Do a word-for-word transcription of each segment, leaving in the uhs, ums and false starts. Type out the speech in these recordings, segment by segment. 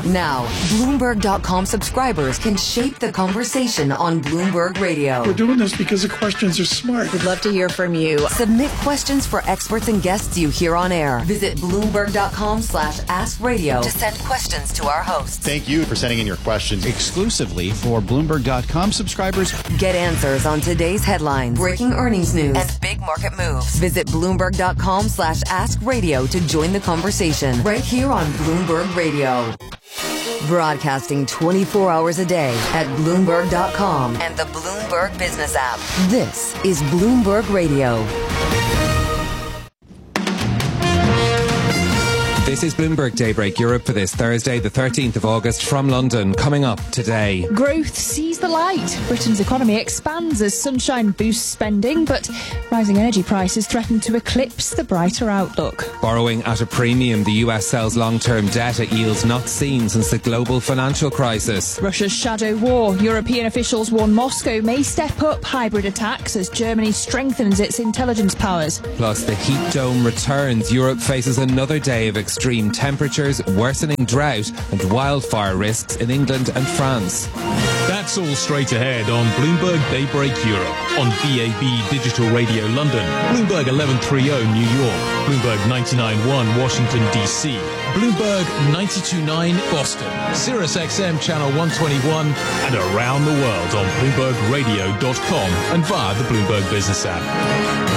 Now, Bloomberg dot com subscribers can shape the conversation on Bloomberg Radio. We're doing this because the questions are smart. We'd love to hear from you. Submit questions for experts and guests you hear on air. Visit Bloomberg dot com slash ask radio to send questions to our hosts. Thank you for sending in your questions exclusively for Bloomberg dot com subscribers. Get answers on today's headlines, breaking earnings news, and big market moves. Visit Bloomberg dot com slash ask radio to join the conversation right here on Bloomberg Radio. Broadcasting twenty-four hours a day at Bloomberg dot com and the Bloomberg Business app. This is Bloomberg Radio. This is Bloomberg Daybreak Europe for this Thursday, the thirteenth of August, from London. Coming up today. Growth sees the light. Britain's economy expands as sunshine boosts spending, but rising energy prices threaten to eclipse the brighter outlook. Borrowing at a premium, the U S sells long-term debt at yields not seen since the global financial crisis. Russia's shadow war. European officials warn Moscow may step up hybrid attacks as Germany strengthens its intelligence powers. Plus, the heat dome returns. Europe faces another day of extreme Extreme temperatures, worsening drought and wildfire risks in England and France. That's all straight ahead on Bloomberg Daybreak Europe on B A B Digital Radio London, Bloomberg eleven thirty New York, Bloomberg ninety-nine point one Washington D C, Bloomberg ninety-two point nine Boston, Sirius X M Channel one twenty-one, and around the world on Bloomberg Radio dot com and via the Bloomberg Business app.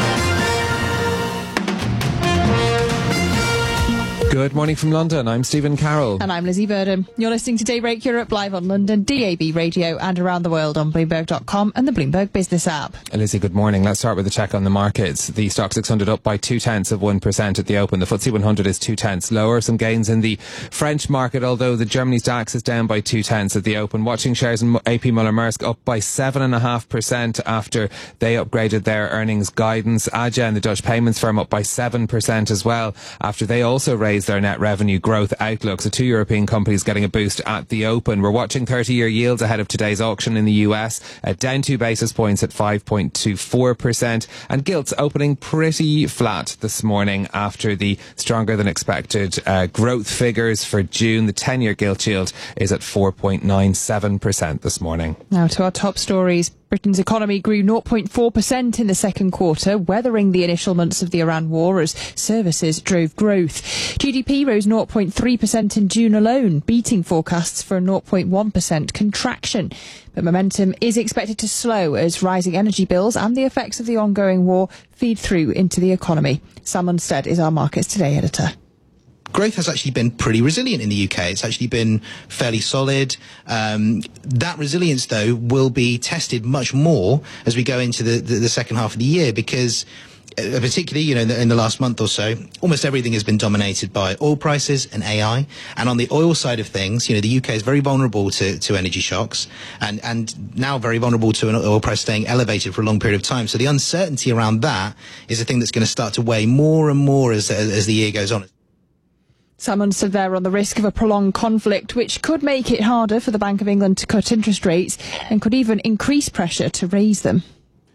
Good morning from London. I'm Stephen Carroll. And I'm Lizzie Burdham. You're listening to Daybreak Europe live on London, D A B Radio, and around the world on Bloomberg dot com and the Bloomberg Business app. And Lizzie, good morning. Let's start with a check on the markets. The Stock six hundred up by two tenths of one percent at the open. The F T S E one hundred is two tenths lower. Some gains in the French market, although the Germany's DAX is down by two tenths at the open. Watching shares in A P Muller Maersk up by seven point five percent after they upgraded their earnings guidance. Adyen, the Dutch payments firm, up by seven percent as well after they also raised their net revenue growth outlook. So two European companies getting a boost at the open. We're watching thirty-year yields ahead of today's auction in the U S, uh, down two basis points at five point two four percent, and gilts opening pretty flat this morning after the stronger than expected uh, growth figures for June. The ten-year gilt yield is at four point nine seven percent this morning. Now to our top stories. Britain's economy grew zero point four percent in the second quarter, weathering the initial months of the Iran war as services drove growth. G D P rose zero point three percent in June alone, beating forecasts for a zero point one percent contraction. But momentum is expected to slow as rising energy bills and the effects of the ongoing war feed through into the economy. Sam Munstead is our Markets Today editor. Growth has actually been pretty resilient in the U K. It's actually been fairly solid. Um, that resilience, though, will be tested much more as we go into the, the, the second half of the year because uh, particularly, you know, in the, in the last month or so, almost everything has been dominated by oil prices and A I. And on the oil side of things, you know, the U K is very vulnerable to, to energy shocks and, and now very vulnerable to an oil price staying elevated for a long period of time. So the uncertainty around that is a thing that's going to start to weigh more and more as, as, as the year goes on. Someone stood there on the risk of a prolonged conflict, which could make it harder for the Bank of England to cut interest rates and could even increase pressure to raise them.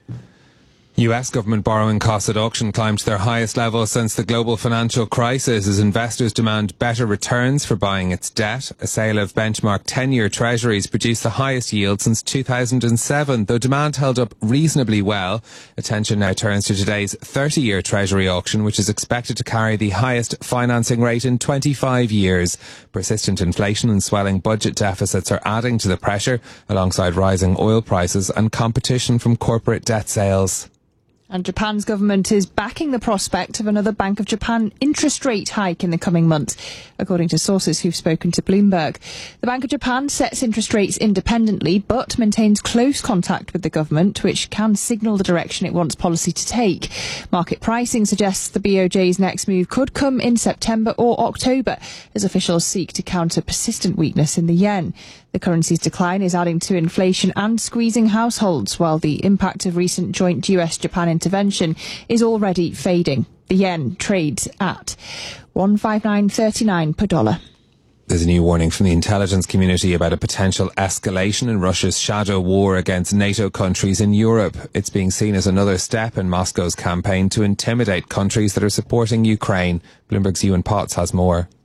U S government borrowing costs at auction climbed to their highest level since the global financial crisis as investors demand better returns for buying its debt. A sale of benchmark ten-year treasuries produced the highest yield since two thousand seven, though demand held up reasonably well. Attention now turns to today's thirty-year treasury auction, which is expected to carry the highest financing rate in twenty-five years. Persistent inflation and swelling budget deficits are adding to the pressure, alongside rising oil prices and competition from corporate debt sales. And Japan's government is backing the prospect of another Bank of Japan interest rate hike in the coming months, according to sources who've spoken to Bloomberg. The Bank of Japan sets interest rates independently, but maintains close contact with the government, which can signal the direction it wants policy to take. Market pricing suggests the B O J's next move could come in September or October, as officials seek to counter persistent weakness in the yen. The currency's decline is adding to inflation and squeezing households, while the impact of recent joint U S Japan intervention is already fading. The yen trades at one fifty-nine thirty-nine per dollar. There's a new warning from the intelligence community about a potential escalation in Russia's shadow war against NATO countries in Europe. It's being seen as another step in Moscow's campaign to intimidate countries that are supporting Ukraine. Bloomberg's Ewan Potts has more.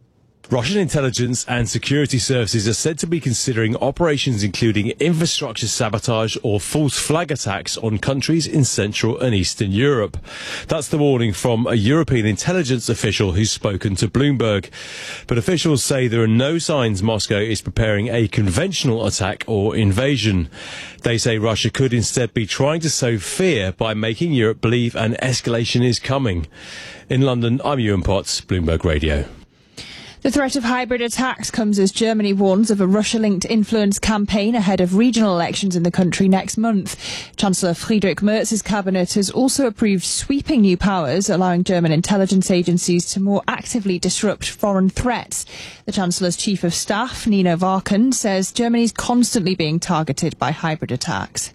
Russian intelligence and security services are said to be considering operations including infrastructure sabotage or false flag attacks on countries in Central and Eastern Europe. That's the warning from a European intelligence official who's spoken to Bloomberg. But officials say there are no signs Moscow is preparing a conventional attack or invasion. They say Russia could instead be trying to sow fear by making Europe believe an escalation is coming. In London, I'm Ewan Potts, Bloomberg Radio. The threat of hybrid attacks comes as Germany warns of a Russia-linked influence campaign ahead of regional elections in the country next month. Chancellor Friedrich Merz's cabinet has also approved sweeping new powers, allowing German intelligence agencies to more actively disrupt foreign threats. The Chancellor's Chief of Staff, Nina Warken, says Germany is constantly being targeted by hybrid attacks.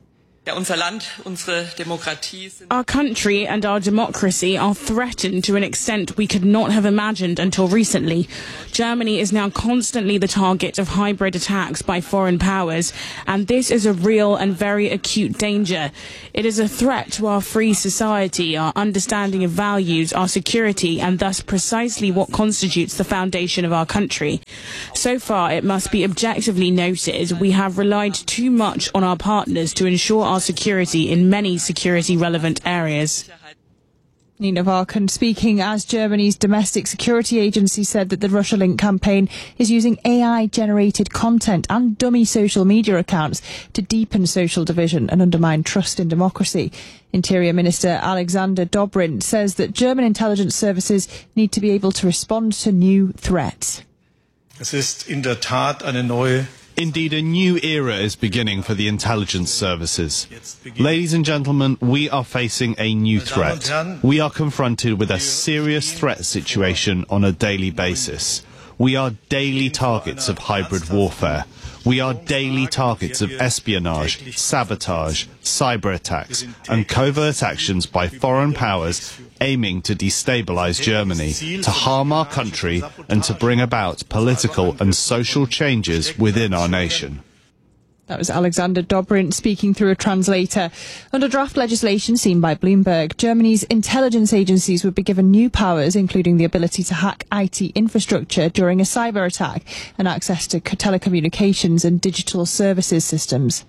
Our country and our democracy are threatened to an extent we could not have imagined until recently. Germany is now constantly the target of hybrid attacks by foreign powers, and this is a real and very acute danger. It is a threat to our free society, our understanding of values, our security, and thus precisely what constitutes the foundation of our country. So far, it must be objectively noted, we have relied too much on our partners to ensure our security in many security-relevant areas. Nina Warken speaking as Germany's domestic security agency said that the Russia-linked campaign is using A I-generated content and dummy social media accounts to deepen social division and undermine trust in democracy. Interior Minister Alexander Dobrindt says that German intelligence services need to be able to respond to new threats. Es ist in der Tat eine neue Indeed, a new era is beginning for the intelligence services. Ladies and gentlemen, we are facing a new threat. We are confronted with a serious threat situation on a daily basis. We are daily targets of hybrid warfare. We are daily targets of espionage, sabotage, cyber attacks, and covert actions by foreign powers aiming to destabilize Germany, to harm our country, and to bring about political and social changes within our nation. That was Alexander Dobrindt speaking through a translator. Under draft legislation seen by Bloomberg, Germany's intelligence agencies would be given new powers, including the ability to hack I T infrastructure during a cyber attack and access to telecommunications and digital services systems.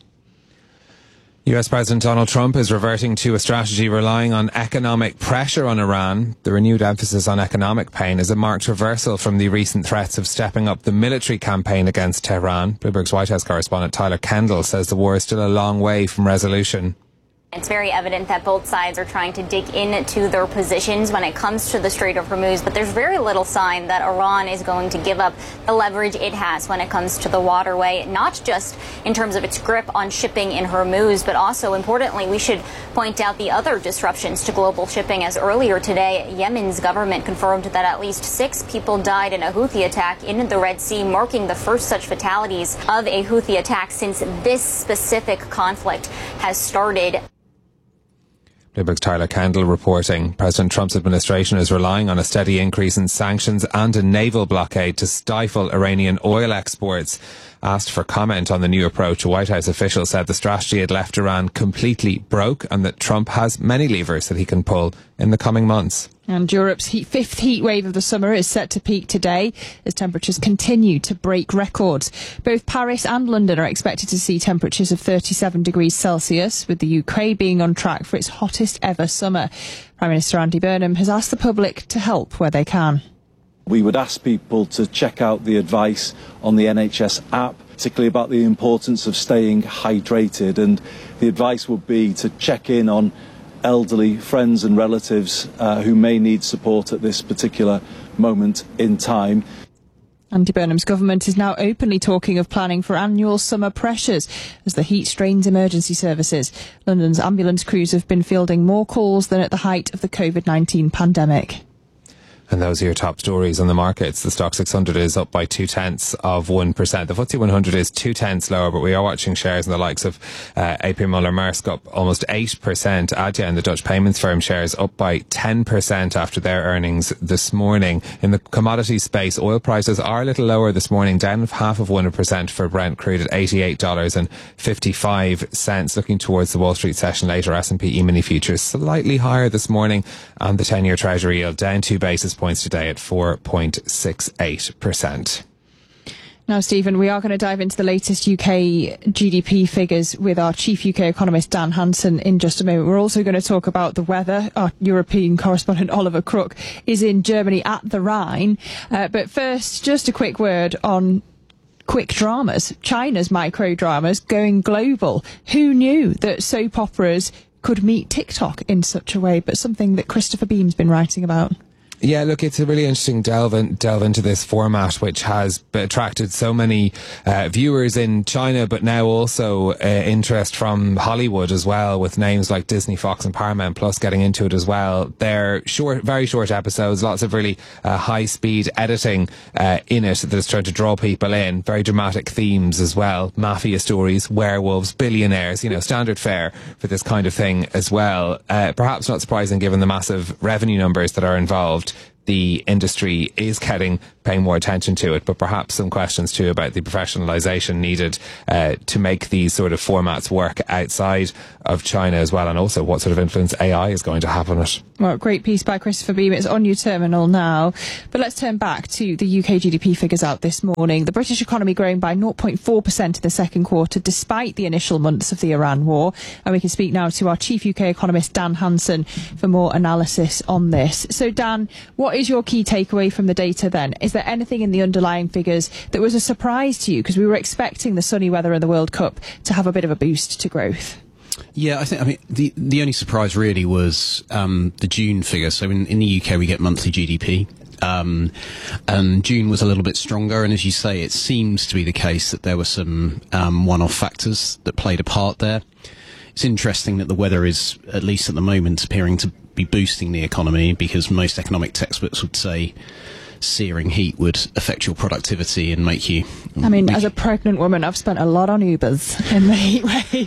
U S President Donald Trump is reverting to a strategy relying on economic pressure on Iran. The renewed emphasis on economic pain is a marked reversal from the recent threats of stepping up the military campaign against Tehran. Bloomberg's White House correspondent Tyler Kendall says the war is still a long way from resolution. It's very evident that both sides are trying to dig into their positions when it comes to the Strait of Hormuz, but there's very little sign that Iran is going to give up the leverage it has when it comes to the waterway, not just in terms of its grip on shipping in Hormuz, but also, importantly, we should point out the other disruptions to global shipping, as earlier today, Yemen's government confirmed that at least six people died in a Houthi attack in the Red Sea, marking the first such fatalities of a Houthi attack since this specific conflict has started. Bloomberg's Tyler Kendall reporting. President Trump's administration is relying on a steady increase in sanctions and a naval blockade to stifle Iranian oil exports. Asked for comment on the new approach, a White House official said the strategy had left Iran completely broke and that Trump has many levers that he can pull in the coming months. And Europe's heat, fifth heat wave of the summer is set to peak today as temperatures continue to break records. Both Paris and London are expected to see temperatures of thirty-seven degrees Celsius, with the U K being on track for its hottest ever summer. Prime Minister Andy Burnham has asked the public to help where they can. We would ask people to check out the advice on the N H S app, particularly about the importance of staying hydrated, and the advice would be to check in on elderly friends and relatives uh, who may need support at this particular moment in time. Andy Burnham's government is now openly talking of planning for annual summer pressures as the heat strains emergency services. London's ambulance crews have been fielding more calls than at the height of the COVID nineteen pandemic. And those are your top stories on the markets. The Stock six hundred is up by two tenths of one percent. The F T S E one hundred is two tenths lower, but we are watching shares in the likes of uh, A P Muller Maersk up almost eight percent. Adyen, the Dutch payments firm, shares up by ten percent after their earnings this morning. In the commodity space, oil prices are a little lower this morning, down half of one percent for Brent crude at eighty-eight dollars and fifty-five cents. Looking towards the Wall Street session later, S and P E-mini futures slightly higher this morning, and the ten-year Treasury yield down two basis points points today at four point six eight percent. Now, Stephen, we are going to dive into the latest U K G D P figures with our chief U K economist, Dan Hansen, in just a moment. We're also going to talk about the weather. Our European correspondent, Oliver Crook, is in Germany at the Rhine. Uh, but first, just a quick word on quick dramas. China's micro dramas going global. Who knew that soap operas could meet TikTok in such a way? But something that Christopher Beam's been writing about. Yeah, look, it's a really interesting delve, in, delve into this format, which has attracted so many uh, viewers in China, but now also uh, interest from Hollywood as well, with names like Disney, Fox and Paramount Plus getting into it as well. They're short, very short episodes, lots of really uh, high-speed editing uh, in it that is trying to draw people in. Very dramatic themes as well. Mafia stories, werewolves, billionaires, you know, standard fare for this kind of thing as well. Uh, perhaps not surprising given the massive revenue numbers that are involved. The industry is getting paying more attention to it, but perhaps some questions too about the professionalisation needed uh, to make these sort of formats work outside of China as well, and also what sort of influence A I is going to have on it. Well, great piece by Christopher Beam. It's on your terminal now. But let's turn back to the U K G D P figures out this morning. The British economy growing by zero point four percent in the second quarter, despite the initial months of the Iran war. And we can speak now to our chief U K economist, Dan Hansen, for more analysis on this. So, Dan, what is your key takeaway from the data then? Is there anything in the underlying figures that was a surprise to you? Because we were expecting the sunny weather in the World Cup to have a bit of a boost to growth. Yeah, I think, I mean, the the only surprise really was um, the June figure. So in, in the U K, we get monthly G D P. Um, and June was a little bit stronger. And as you say, it seems to be the case that there were some um, one-off factors that played a part there. It's interesting that the weather is, at least at the moment, appearing to be boosting the economy, because most economic textbooks would say searing heat would affect your productivity and make you... I mean, as a pregnant woman, I've spent a lot on Ubers in the heat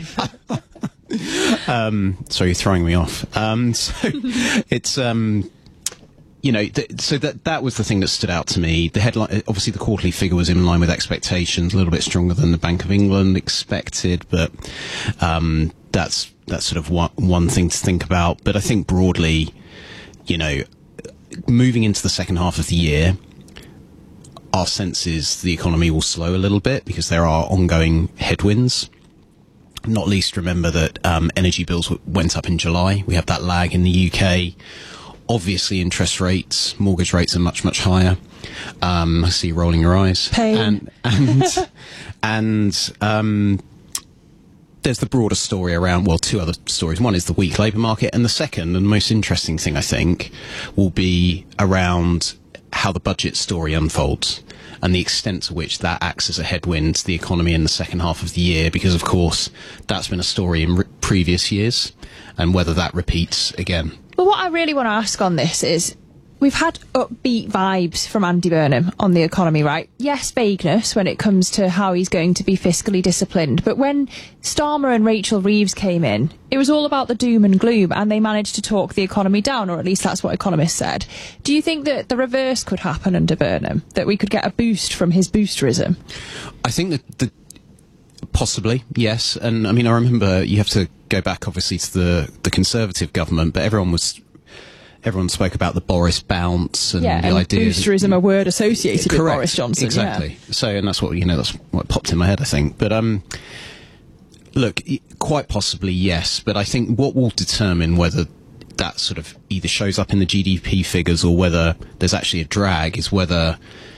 wave. um, sorry, you're throwing me off. Um, so it's... Um, You know, th- so that that was the thing that stood out to me. The headline, obviously, the quarterly figure was in line with expectations, a little bit stronger than the Bank of England expected, but um, that's that's sort of one, one thing to think about. But I think broadly, you know, moving into the second half of the year, our sense is the economy will slow a little bit because there are ongoing headwinds. Not least, remember that um, energy bills w- went up in July. We have that lag in the U K. Obviously, interest rates, mortgage rates are much, much higher. Um, I see you rolling your eyes. Pain. And, and, and um, there's the broader story around, well, two other stories. One is the weak labour market, and the second, and most interesting thing, I think, will be around how the budget story unfolds and the extent to which that acts as a headwind to the economy in the second half of the year, because, of course, that's been a story in re- previous years, and whether that repeats again. Well, what I really want to ask on this is, we've had upbeat vibes from Andy Burnham on the economy, right? Yes, vagueness when it comes to how he's going to be fiscally disciplined. But when Starmer and Rachel Reeves came in, it was all about the doom and gloom, and they managed to talk the economy down, or at least that's what economists said. Do you think that the reverse could happen under Burnham, that we could get a boost from his boosterism? I think that the possibly, yes. And I mean, I remember, you have to go back obviously to the, the Conservative government, but everyone was everyone spoke about the Boris bounce and yeah, the and idea boosterism, that, a word associated correct, with Boris Johnson. Exactly. Yeah. So, and that's what, you know, that's what popped in my head, I think. But um, look, quite possibly, yes. But I think what will determine whether that sort of either shows up in the G D P figures or whether there's actually a drag is whether,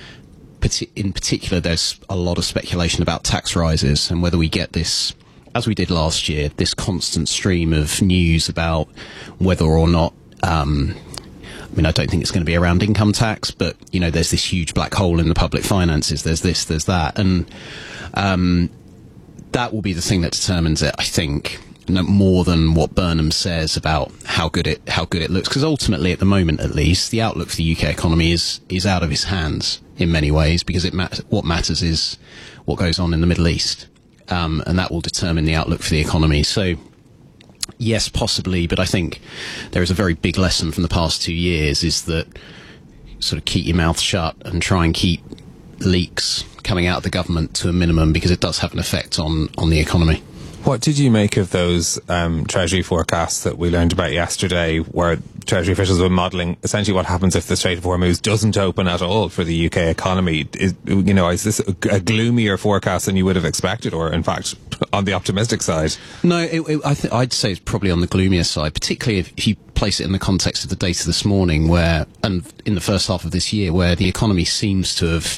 in particular, there's a lot of speculation about tax rises and whether we get this, as we did last year, this constant stream of news about whether or not, um, I mean, I don't think it's going to be around income tax, but, you know, there's this huge black hole in the public finances. There's this, there's that. And um, that will be the thing that determines it, I think, no, more than what Burnham says about how good it how good it looks. Because ultimately, at the moment at least, the outlook for the U K economy is is out of his hands in many ways, because it mat- what matters is what goes on in the Middle East. Um, and that will determine the outlook for the economy. So, yes, possibly, but I think there is a very big lesson from the past two years is that sort of keep your mouth shut and try and keep leaks coming out of the government to a minimum, because it does have an effect on, on the economy. What did you make of those um, Treasury forecasts that we learned about yesterday, where Treasury officials were modelling essentially what happens if the Strait of Hormuz doesn't open at all for the U K economy. Is, you know, is this a, a gloomier forecast than you would have expected, or in fact on the optimistic side? No, it, it, I th- I'd say it's probably on the gloomier side, particularly if, if you place it in the context of the data this morning, where, and in the first half of this year, where the economy seems to have,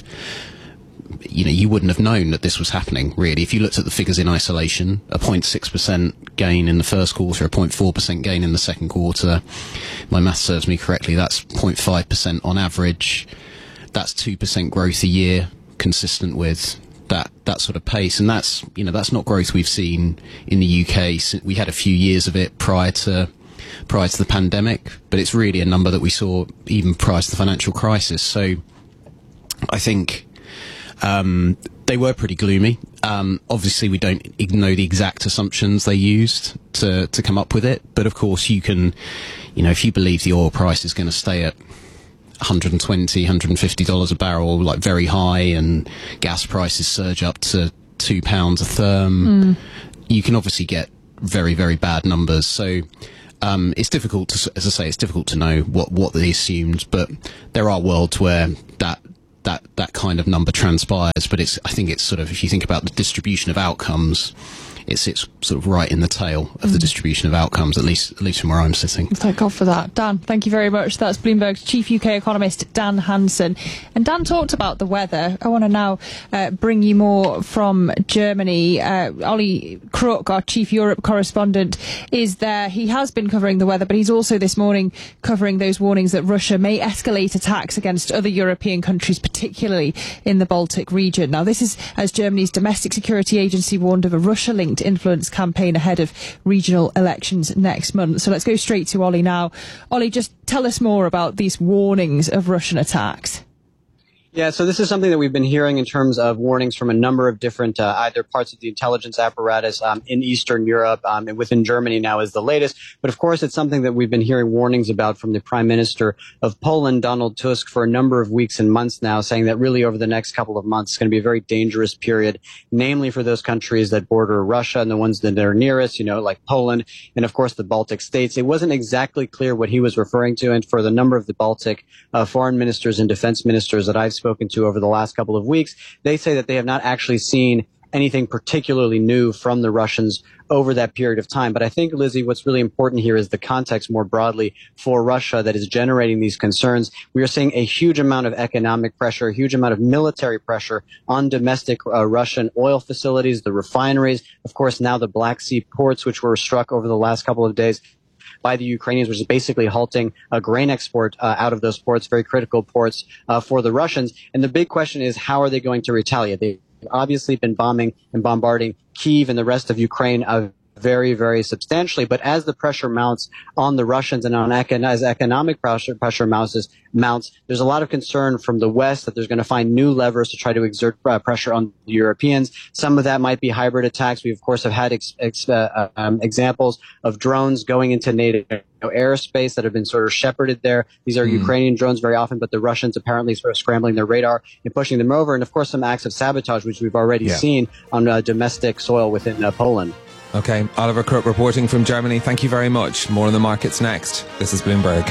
you know, you wouldn't have known that this was happening, really. If you looked at the figures in isolation, a zero point six percent gain in the first quarter, a zero point four percent gain in the second quarter. My math serves me correctly, that's zero point five percent on average. That's two percent growth a year, consistent with that that sort of pace. And that's, you know, that's not growth we've seen in the U K. We had a few years of it prior to prior to the pandemic, but it's really a number that we saw even prior to the financial crisis. So I think Um, they were pretty gloomy. Um, obviously, we don't know the exact assumptions they used to, to come up with it. But of course, you can, you know, if you believe the oil price is going to stay at one hundred twenty, one hundred fifty dollars a barrel, like very high, and gas prices surge up to two pounds a therm, mm. you can obviously get very, very bad numbers. So um, it's difficult to, as I say, it's difficult to know what, what they assumed. But there are worlds where that that that kind of number transpires, but it's I think it's sort of, if you think about the distribution of outcomes, it's it's sort of right in the tail of the distribution of outcomes, at least at least from where I'm sitting. Thank God for that. Dan, thank you very much. That's Bloomberg's chief U K economist, Dan Hansen. And Dan talked about the weather. I want to now uh, bring you more from Germany. Uh, Ollie Kruk, our chief Europe correspondent, is there. He has been covering the weather, but he's also this morning covering those warnings that Russia may escalate attacks against other European countries, particularly in the Baltic region. Now, this is as Germany's domestic security agency warned of a Russia-linked influence campaign ahead of regional elections next month. So let's go straight to Ollie now. Ollie, just tell us more about these warnings of Russian attacks. Yeah, so this is something that we've been hearing in terms of warnings from a number of different uh, either parts of the intelligence apparatus um, in Eastern Europe um, and within Germany now is the latest. But of course, it's something that we've been hearing warnings about from the Prime Minister of Poland, Donald Tusk, for a number of weeks and months now, saying that really over the next couple of months it's going to be a very dangerous period, namely for those countries that border Russia and the ones that are nearest, you know, like Poland and, of course, the Baltic states. It wasn't exactly clear what he was referring to, and for the number of the Baltic uh, foreign ministers and defense ministers that I've spoken spoken to over the last couple of weeks, they say that they have not actually seen anything particularly new from the Russians over that period of time. But I think, Lizzie, what's really important here is the context more broadly for Russia that is generating these concerns. We are seeing a huge amount of economic pressure, a huge amount of military pressure on domestic uh, Russian oil facilities, the refineries, of course, now the Black Sea ports, which were struck over the last couple of days by the Ukrainians, which is basically halting a grain export uh, out of those ports, very critical ports uh, for the Russians. And the big question is, how are they going to retaliate? They've obviously been bombing and bombarding Kyiv and the rest of Ukraine uh, very, very substantially. But as the pressure mounts on the Russians and on econ- as economic pressure, pressure mounts, mounts, there's a lot of concern from the West that there's going to find new levers to try to exert uh, pressure on the Europeans. Some of that might be hybrid attacks. We, of course, have had ex- ex- uh, um, examples of drones going into NATO airspace that have been sort of shepherded there. These are mm. Ukrainian drones very often, but the Russians apparently sort of scrambling their radar and pushing them over. And, of course, some acts of sabotage, which we've already yeah. seen on uh, domestic soil within uh, Poland. Okay, Oliver Kruk reporting from Germany. Thank you very much. More on the markets next. This is Bloomberg.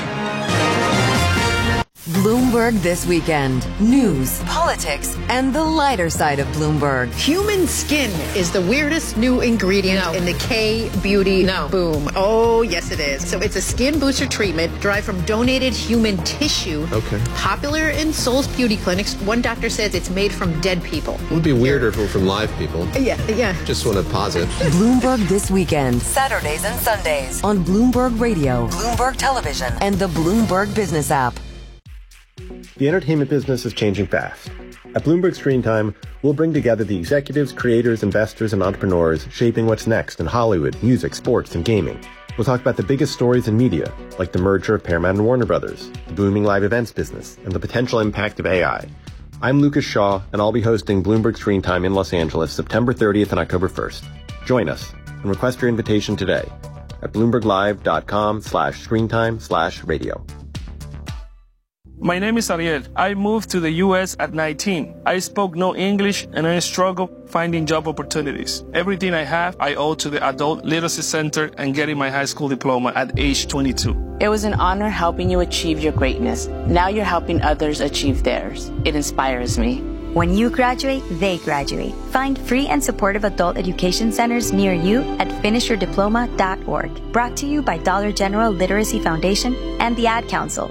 Bloomberg This Weekend. News, politics, and the lighter side of Bloomberg. Human skin is the weirdest new ingredient no. in the K-beauty no. boom. Oh, yes it is. So it's a skin booster treatment derived from donated human tissue. Okay. Popular in Seoul's beauty clinics. One doctor says it's made from dead people. It would be weirder if it were from live people. Yeah, yeah. Just want to pause it. Bloomberg This Weekend. Saturdays and Sundays on Bloomberg Radio, Bloomberg Television, and the Bloomberg Business app. The entertainment business is changing fast. At Bloomberg Screen Time, we'll bring together the executives, creators, investors, and entrepreneurs shaping what's next in Hollywood, music, sports, and gaming. We'll talk about the biggest stories in media, like the merger of Paramount and Warner Brothers, the booming live events business, and the potential impact of A I. I'm Lucas Shaw, and I'll be hosting Bloomberg Screen Time in Los Angeles September thirtieth and October first. Join us and request your invitation today at bloomberglive.com slash screentime slash radio. My name is Ariel. I moved to the U S at nineteen. I spoke no English and I struggled finding job opportunities. Everything I have, I owe to the Adult Literacy Center and getting my high school diploma at age twenty-two. It was an honor helping you achieve your greatness. Now you're helping others achieve theirs. It inspires me. When you graduate, they graduate. Find free and supportive adult education centers near you at finish your diploma dot org. Brought to you by Dollar General Literacy Foundation and the Ad Council.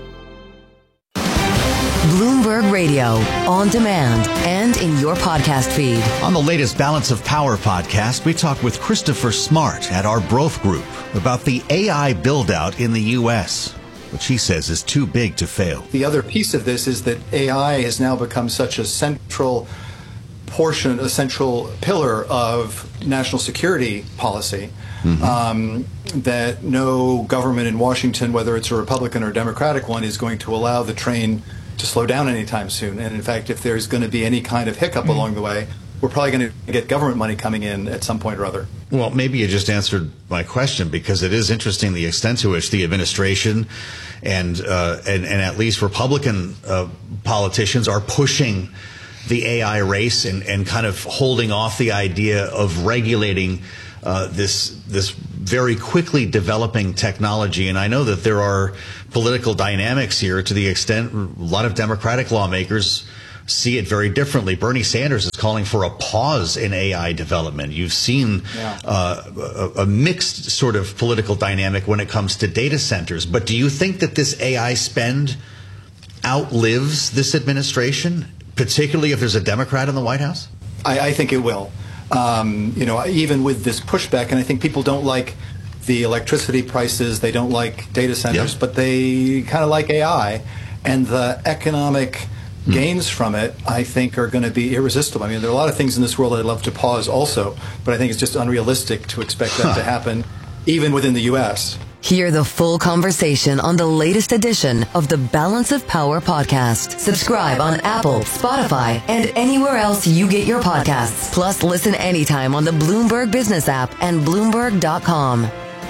Bloomberg Radio, on demand and in your podcast feed. On the latest Balance of Power podcast, we talk with Christopher Smart at our Broth Group about the A I build-out in the U S, which he says is too big to fail. The other piece of this is that A I has now become such a central portion, a central pillar of national security policy, mm-hmm. um, that no government in Washington, whether it's a Republican or Democratic one, is going to allow the train to slow down anytime soon. And in fact, if there's going to be any kind of hiccup mm-hmm. along the way, we're probably going to get government money coming in at some point or other. Well, maybe you just answered my question, because it is interesting the extent to which the administration and uh, and, and at least Republican uh, politicians are pushing the A I race and, and kind of holding off the idea of regulating uh, this this very quickly developing technology. And I know that there are political dynamics here to the extent a lot of Democratic lawmakers see it very differently. Bernie Sanders is calling for a pause in A I development. You've seen yeah. uh, a, a mixed sort of political dynamic when it comes to data centers. But do you think that this A I spend outlives this administration, particularly if there's a Democrat in the White House? I, I think it will. Um, you know, even with this pushback, and I think people don't like the electricity prices, they don't like data centers, yep. but they kind of like A I, and the economic mm. gains from it, I think, are going to be irresistible. I mean, there are a lot of things in this world I'd love to pause also, but I think it's just unrealistic to expect that huh. to happen, even within the U S Hear the full conversation on the latest edition of the Balance of Power podcast. Subscribe on Apple, Spotify, and anywhere else you get your podcasts. Plus, listen anytime on the Bloomberg Business app and Bloomberg dot com.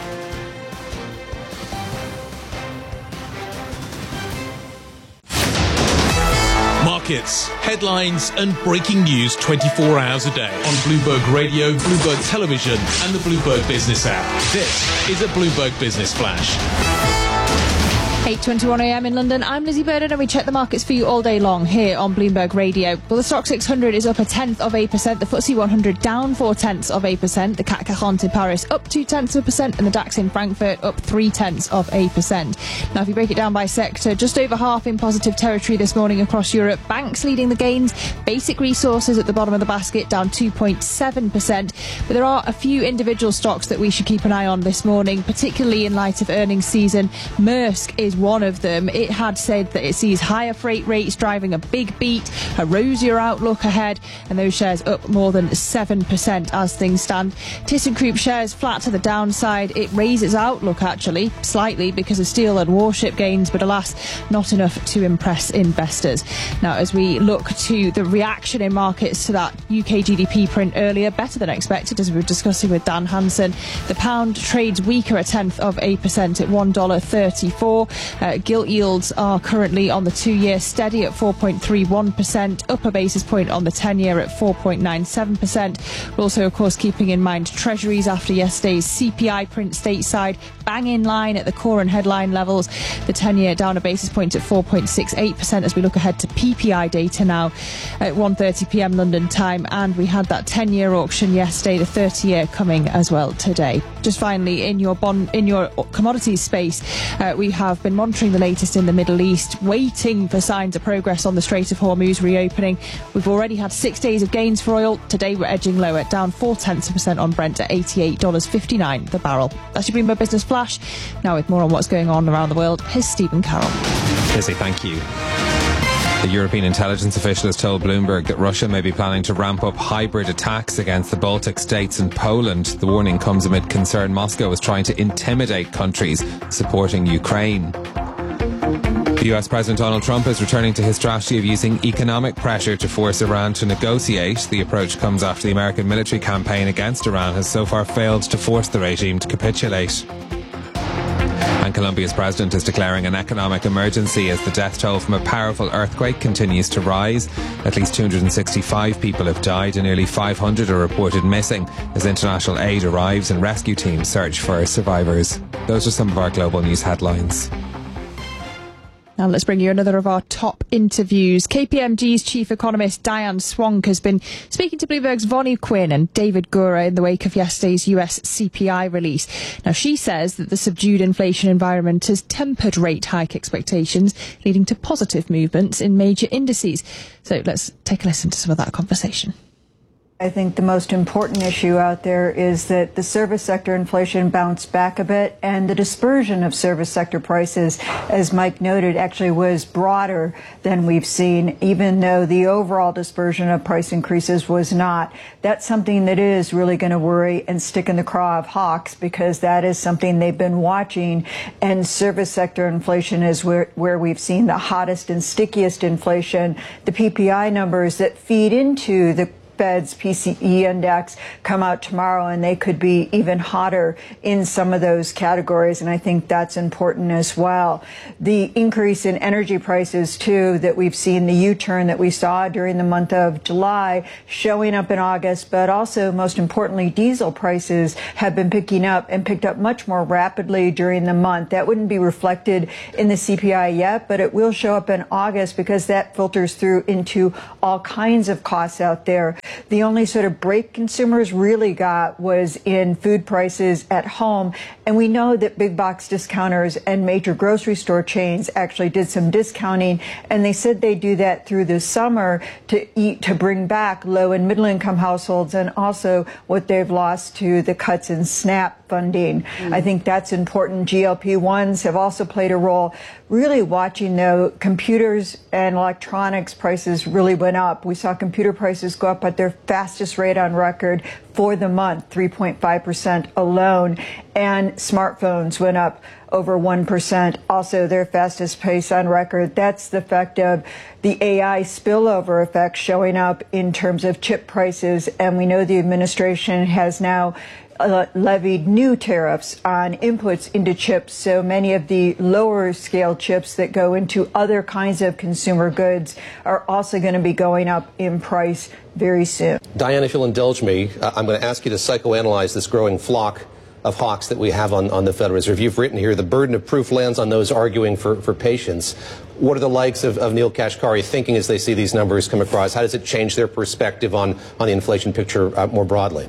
Markets, headlines, and breaking news twenty-four hours a day on Bloomberg Radio, Bloomberg Television, and the Bloomberg Business app. This is a Bloomberg Business Flash. eight twenty-one a m in London. I'm Lizzie Burden, and we check the markets for you all day long here on Bloomberg Radio. Well, the Stock six hundred is up a tenth of a percent. The F T S E one hundred down four tenths of a percent. The C A C quarante in Paris up two tenths of a percent, and the DAX in Frankfurt up three tenths of a percent. Now, if you break it down by sector, just over half in positive territory this morning across Europe. Banks leading the gains. Basic resources at the bottom of the basket down two point seven percent. But there are a few individual stocks that we should keep an eye on this morning, particularly in light of earnings season. Maersk is one of them. It had said that it sees higher freight rates driving a big beat, a rosier outlook ahead, and those shares up more than seven percent as things stand. ThyssenKrupp shares flat to the downside. It raises outlook actually slightly because of steel and warship gains, but alas, not enough to impress investors. Now, as we look to the reaction in markets to that U K G D P print earlier, better than expected, as we were discussing with Dan Hansen. The pound trades weaker a tenth of a percent at one dollar thirty-four. Uh, gilt yields are currently on the two-year steady at four point three one percent, up a basis point on the ten-year at four point nine seven percent. We're also, of course, keeping in mind treasuries after yesterday's C P I print stateside, bang in line at the core and headline levels. The ten-year down a basis point at four point six eight percent as we look ahead to P P I data now at one thirty p m London time, and we had that ten-year auction yesterday, the thirty-year coming as well today. Just finally, in your bond, in your commodities space, uh, we have been monitoring the latest in the Middle East, waiting for signs of progress on the Strait of Hormuz reopening. We've already had six days of gains for oil. Today we're edging lower, down four tenths of a percent on Brent at eighty-eight dollars fifty-nine the barrel. That's your Bloomberg Business Flash. Now, with more on what's going on around the world, here's Stephen Carroll. Lizzie, thank you. The European intelligence official has told Bloomberg that Russia may be planning to ramp up hybrid attacks against the Baltic states and Poland. The warning comes amid concern Moscow is trying to intimidate countries supporting Ukraine. The U S President Donald Trump is returning to his strategy of using economic pressure to force Iran to negotiate. The approach comes after the American military campaign against Iran has so far failed to force the regime to capitulate. And Colombia's president is declaring an economic emergency as the death toll from a powerful earthquake continues to rise. At least two hundred sixty-five people have died and nearly five hundred are reported missing as international aid arrives and rescue teams search for survivors. Those are some of our global news headlines. Now let's bring you another of our top interviews. K P M G's chief economist Diane Swonk has been speaking to Bloomberg's Vonnie Quinn and David Gura in the wake of yesterday's U S C P I release. Now she says that the subdued inflation environment has tempered rate hike expectations, leading to positive movements in major indices. So let's take a listen to some of that conversation. I think the most important issue out there is that the service sector inflation bounced back a bit, and the dispersion of service sector prices, as Mike noted, actually was broader than we've seen, even though the overall dispersion of price increases was not. That's something that is really going to worry and stick in the craw of hawks, because that is something they've been watching, and service sector inflation is where, where we've seen the hottest and stickiest inflation. The P P I numbers that feed into the Fed's P C E index come out tomorrow, and they could be even hotter in some of those categories, and I think that's important as well. The increase in energy prices, too, that we've seen, the U-turn that we saw during the month of July showing up in August, but also, most importantly, diesel prices have been picking up and picked up much more rapidly during the month. That wouldn't be reflected in the C P I yet, but it will show up in August because that filters through into all kinds of costs out there. The only sort of break consumers really got was in food prices at home. And we know that big box discounters and major grocery store chains actually did some discounting. And they said they do that through the summer to eat, to bring back low and middle income households, and also what they've lost to the cuts in SNAP funding. Mm. I think that's important. G L P ones have also played a role. Really watching, though, computers and electronics prices really went up. We saw computer prices go up at their fastest rate on record for the month, three point five percent alone. And smartphones went up over one percent, also their fastest pace on record. That's the effect of the A I spillover effect showing up in terms of chip prices. And we know the administration has now Uh, levied new tariffs on inputs into chips, so many of the lower scale chips that go into other kinds of consumer goods are also going to be going up in price very soon. Diane, if you'll indulge me, uh, I'm going to ask you to psychoanalyze this growing flock of hawks that we have on, on the Federal Reserve. You've written here the burden of proof lands on those arguing for, for patience. What are the likes of, of Neil Kashkari thinking as they see these numbers come across? How does it change their perspective on, on the inflation picture uh, more broadly?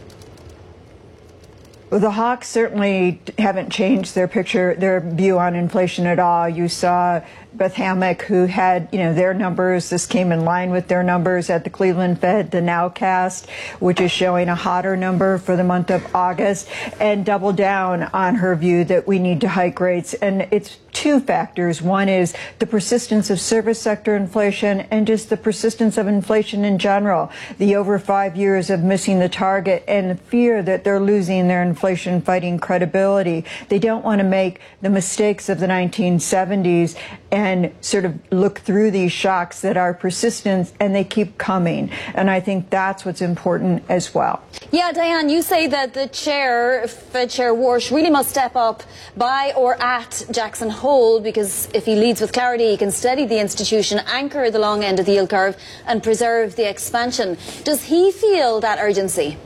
Well, the hawks certainly haven't changed their picture, their view on inflation at all. You saw Beth Hammack, who had, you know, their numbers. This came in line with their numbers at the Cleveland Fed, the Nowcast, which is showing a hotter number for the month of August, and double down on her view that we need to hike rates. And it's two factors. One is the persistence of service sector inflation and just the persistence of inflation in general. The over five years of missing the target and the fear that they're losing their inflation fighting credibility. They don't want to make the mistakes of the nineteen seventies and sort of look through these shocks that are persistent, and they keep coming. And I think that's what's important as well. Yeah, Diane, you say that the chair, Fed Chair Warsh, really must step up by or at Jackson Hole, because if he leads with clarity, he can steady the institution, anchor the long end of the yield curve, and preserve the expansion. Does he feel that urgency?